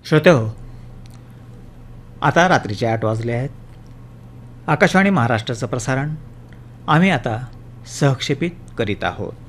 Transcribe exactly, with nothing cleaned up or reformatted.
श्रोतेहो, आता रात्रीचे आठ वाजले आहेत. आकाशवाणी महाराष्ट्राचं प्रसारण आम्ही आता सहक्षेपित करीत आहोत.